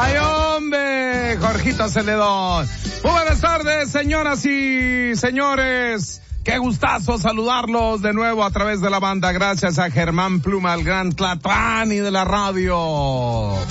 ¡Ay, hombre! Jorgito Celedón. Muy buenas tardes, señoras y señores. Qué gustazo saludarlos de nuevo a través de la banda. Gracias a Germán Pluma, el gran Tlatlani de la radio.